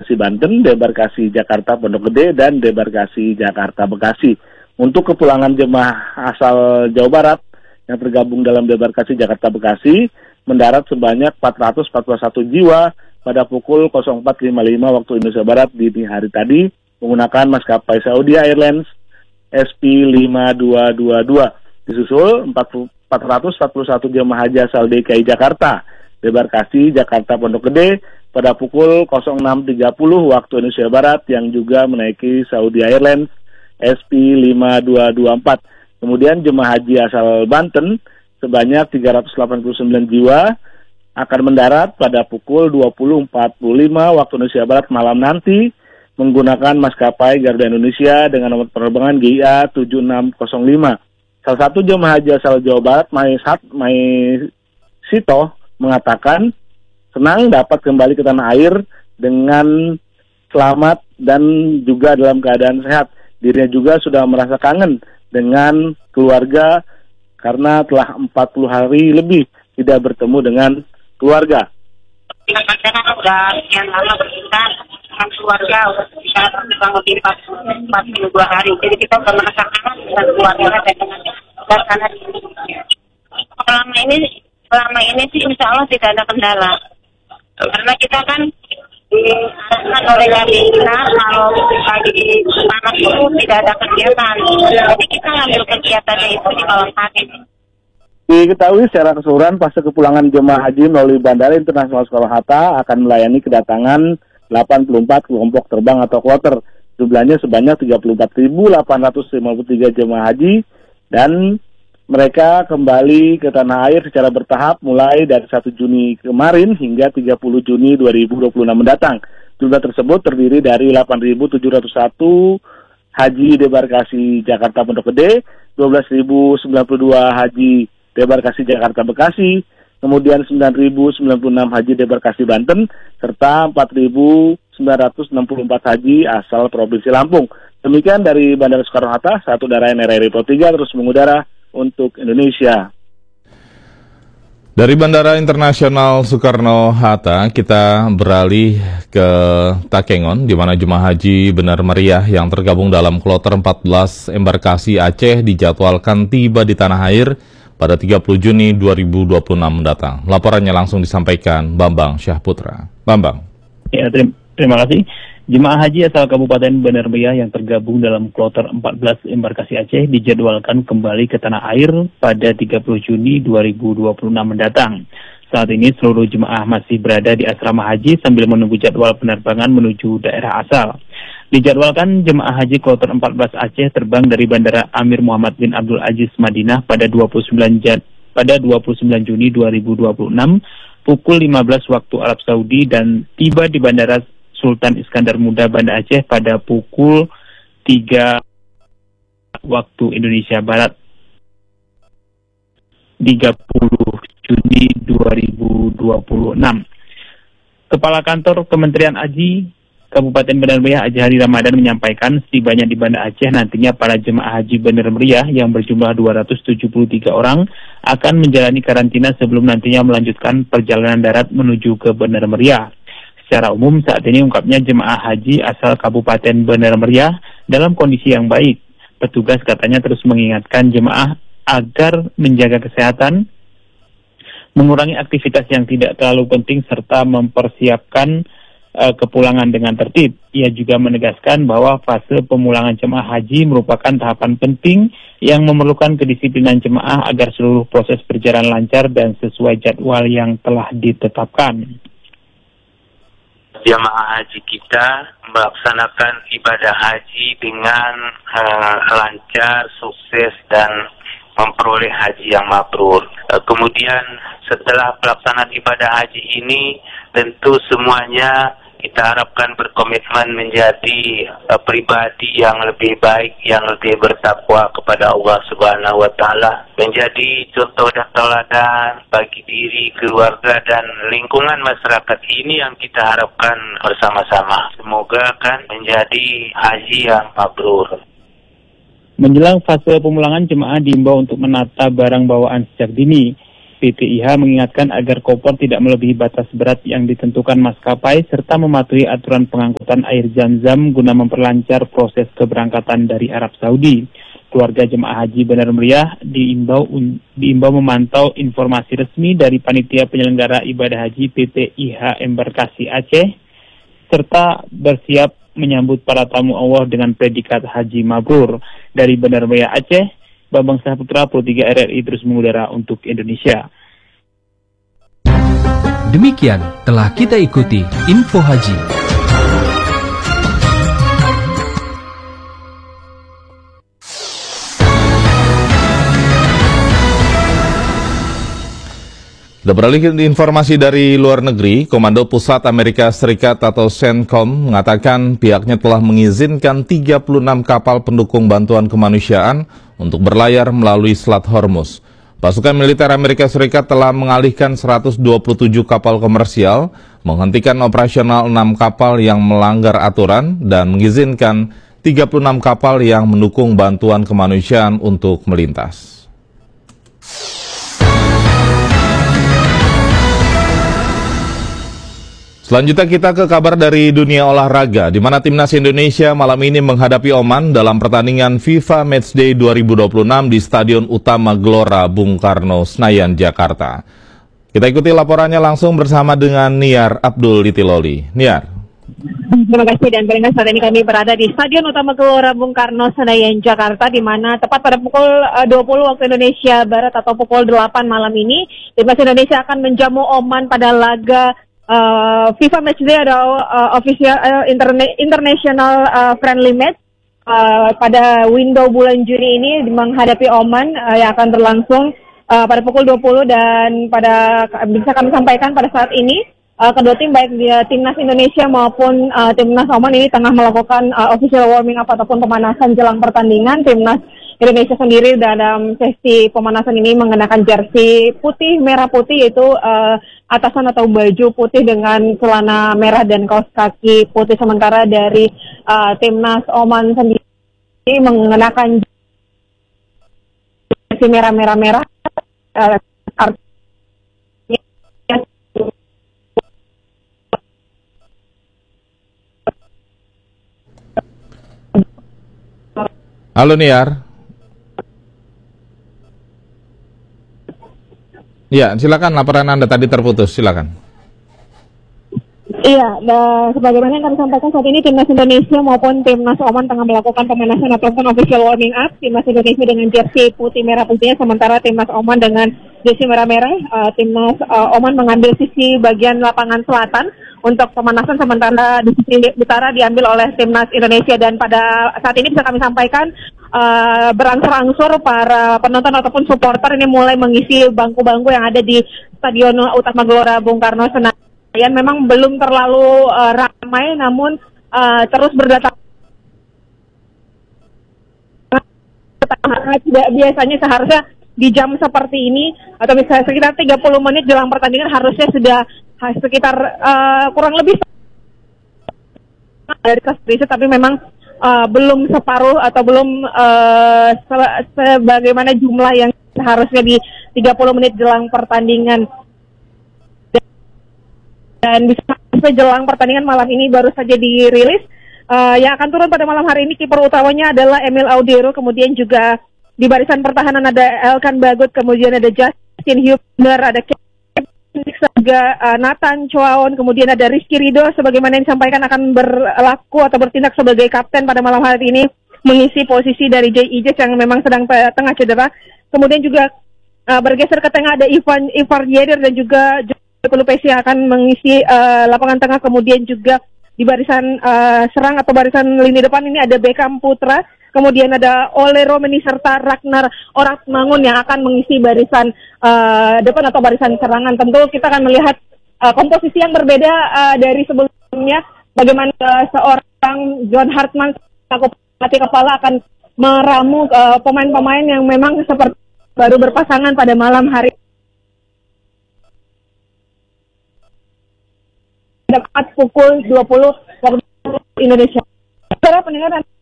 Debarkasi Banten, Debarkasi Jakarta Pondok Gede, dan Debarkasi Jakarta Bekasi. Untuk kepulangan jemaah asal Jawa Barat yang tergabung dalam Debarkasi Jakarta Bekasi mendarat sebanyak 441 jiwa pada pukul 04.55 waktu Indonesia Barat dini hari tadi menggunakan maskapai Saudi Airlines SP5222. Disusul 441 jemaah haji asal DKI Jakarta, Debarkasi Jakarta Pondok Gede pada pukul 06.30 waktu Indonesia Barat yang juga menaiki Saudi Airlines SP5224. Kemudian jemaah haji asal Banten sebanyak 389 jiwa akan mendarat pada pukul 20.45 waktu Indonesia Barat malam nanti menggunakan maskapai Garuda Indonesia dengan nomor penerbangan GIA 7605. Salah satu jemaah haji asal Jawa Barat, Mai Sito, mengatakan senang dapat kembali ke tanah air dengan selamat dan juga dalam keadaan sehat. Dirinya juga sudah merasa kangen dengan keluarga karena telah 40 hari lebih tidak bertemu dengan keluarga. Kita kadang udah sekian lama berpisah dengan keluarga, udah sekitar kurang lebih 42 hari. Jadi kita udah merasa kangen dengan keluarga dan dengan suasana di Indonesia. Selama ini sih insya Allah tidak ada kendala. Karena kita kan diarahkan oleh kami kita kalau lagi panas itu tidak ada kegiatan. Jadi kita ambil kegiatannya itu di malam hari. Diketahui secara keseluruhan fase kepulangan jemaah haji melalui Bandara Internasional Soekarno-Hatta akan melayani kedatangan 84 kelompok terbang atau kloter. Jumlahnya sebanyak 34.853 jemaah haji dan mereka kembali ke tanah air secara bertahap mulai dari 1 Juni kemarin hingga 30 Juni 2026 mendatang. Jumlah tersebut terdiri dari 8.701 haji debarkasi Jakarta Pondok Gede, 12.092 haji debarkasi Jakarta Bekasi, kemudian 9.096 haji debarkasi Banten, serta 4.964 haji asal Provinsi Lampung. Demikian dari Bandara Soekarno-Hatta, satu daerah NRRI Pro 3 terus mengudara untuk Indonesia. Dari Bandara Internasional Soekarno-Hatta, kita beralih ke Takengon, di mana jemaah haji benar meriah yang tergabung dalam kloter 14 embarkasi Aceh dijadwalkan tiba di tanah air pada 30 Juni 2026 mendatang. Laporannya langsung disampaikan Bambang Syahputra. Bambang. Ya, terima kasih. Jemaah haji asal Kabupaten Bandar Meriah yang tergabung dalam kloter 14 embarkasi Aceh dijadwalkan kembali ke tanah air pada 30 Juni 2026 mendatang. Saat ini seluruh jemaah masih berada di asrama haji sambil menunggu jadwal penerbangan menuju daerah asal. Dijadwalkan jemaah haji kloter 14 Aceh terbang dari Bandara Amir Muhammad bin Abdul Aziz Madinah pada 29 Juni 2026 pukul 15 waktu Arab Saudi dan tiba di Bandara Sultan Iskandar Muda Banda Aceh pada pukul 3 waktu Indonesia Barat 30 Juni 2026. Kepala Kantor Kementerian Haji Kabupaten Bandar Meriah Haji Hari Ramadan menyampaikan setibanya di Banda Aceh nantinya para jemaah haji Bandar Meriah yang berjumlah 273 orang akan menjalani karantina sebelum nantinya melanjutkan perjalanan darat menuju ke Bandar Meriah. Secara umum saat ini ungkapnya jemaah haji asal Kabupaten Bandar Meriah dalam kondisi yang baik. Petugas katanya terus mengingatkan jemaah agar menjaga kesehatan, mengurangi aktivitas yang tidak terlalu penting serta mempersiapkan kepulangan dengan tertib. Ia juga menegaskan bahwa fase pemulangan jemaah haji merupakan tahapan penting yang memerlukan kedisiplinan jemaah agar seluruh proses berjalan lancar dan sesuai jadwal yang telah ditetapkan. Jemaah haji kita melaksanakan ibadah haji dengan lancar, sukses, dan memperoleh haji yang mabrur. Kemudian setelah pelaksanaan ibadah haji ini, tentu semuanya kita harapkan berkomitmen menjadi pribadi yang lebih baik, yang lebih bertakwa kepada Allah Subhanahu wa Ta'ala, menjadi contoh dan teladan bagi diri, keluarga, dan lingkungan masyarakat ini yang kita harapkan bersama-sama. Semoga akan menjadi haji yang mabrur. Menjelang fase pemulangan, jemaah diimbau untuk menata barang bawaan sejak dini. PT IHA mengingatkan agar koper tidak melebihi batas berat yang ditentukan maskapai serta mematuhi aturan pengangkutan air Zam-Zam guna memperlancar proses keberangkatan dari Arab Saudi. Keluarga jemaah haji Bandar Meriah diimbau memantau informasi resmi dari Panitia Penyelenggara Ibadah Haji PT IHA Embarkasi Aceh serta bersiap menyambut para tamu Allah dengan predikat Haji Mabrur. Dari Bandar Meriah Aceh, Bambang Saputra, Pro 3 RRI terus mengudara untuk Indonesia. Demikian telah kita ikuti Info Haji. Kita beralih ke informasi dari luar negeri. Komando Pusat Amerika Serikat atau CENTCOM mengatakan pihaknya telah mengizinkan 36 kapal pendukung bantuan kemanusiaan untuk berlayar melalui Selat Hormuz. Pasukan militer Amerika Serikat telah mengalihkan 127 kapal komersial, menghentikan operasional 6 kapal yang melanggar aturan, dan mengizinkan 36 kapal yang mendukung bantuan kemanusiaan untuk melintas. Selanjutnya kita ke kabar dari dunia olahraga, di mana timnas Indonesia malam ini menghadapi Oman dalam pertandingan FIFA Matchday 2026 di Stadion Utama Gelora Bung Karno, Senayan, Jakarta. Kita ikuti laporannya langsung bersama dengan Niar Abdul Litiloli. Niar. Terima kasih, dan baiklah saat ini kami berada di Stadion Utama Gelora Bung Karno, Senayan, Jakarta, di mana tepat pada pukul 20 waktu Indonesia Barat atau pukul 8 malam ini, timnas Indonesia akan menjamu Oman pada laga FIFA Matchday atau official international friendly match pada window bulan Juni ini menghadapi Oman yang akan berlangsung pada pukul 20, dan bisa kami sampaikan pada saat ini kedua tim baik di timnas Indonesia maupun timnas Oman ini tengah melakukan official warming up ataupun pemanasan jelang pertandingan. Timnas Indonesia sendiri dalam sesi pemanasan ini mengenakan jersey putih merah putih, yaitu atasan atau baju putih dengan celana merah dan kaos kaki putih, sementara dari timnas Oman sendiri mengenakan jersey merah. Halo Niar. Ya, silakan, laporan Anda tadi terputus, silakan. Iya, sebagaimana yang kami sampaikan saat ini timnas Indonesia maupun timnas Oman tengah melakukan pemanasan ataupun official warming up. Timnas Indonesia dengan jersey putih merah putihnya, sementara timnas Oman dengan jersey merah. Timnas Oman mengambil sisi bagian lapangan selatan untuk pemanasan, sementara di sisi utara diambil oleh timnas Indonesia. Dan pada saat ini bisa kami sampaikan berangsur-angsur para penonton ataupun supporter ini mulai mengisi bangku-bangku yang ada di Stadion Utama Gelora Bung Karno, Senayan. Memang belum terlalu ramai, namun terus berdatangan. Biasanya seharusnya di jam seperti ini atau misalnya sekitar 30 menit jelang pertandingan harusnya sudah sekitar kurang lebih dari kelas, tapi memang belum separuh atau belum sebagaimana jumlah yang seharusnya di 30 menit jelang pertandingan. Dan bisa jelang pertandingan malam ini baru saja dirilis yang akan turun pada malam hari ini. Kiper utamanya adalah Emil Audero, kemudian juga di barisan pertahanan ada Elkan Bagot, kemudian ada Justin Hubner, ada juga Nathan Choaon, kemudian ada Rizky Ridho sebagaimana yang disampaikan akan berlaku atau bertindak sebagai kapten pada malam hari ini, mengisi posisi dari Jay Ijes yang memang sedang tengah cedera. Kemudian juga bergeser ke tengah ada Ivar Yeder dan juga Pelupesi yang akan mengisi lapangan tengah. Kemudian juga di barisan serang atau barisan lini depan ini ada Beckham Putra, kemudian ada Ole Romeni serta Ragnar Oratmangun yang akan mengisi barisan depan atau barisan serangan. Tentu kita akan melihat komposisi yang berbeda dari sebelumnya. Bagaimana seorang John Hartman selaku pelatih kepala akan meramu pemain-pemain yang memang seperti baru berpasangan pada malam hari. Tepat pukul 20 waktu Indonesia. Saudara pendengar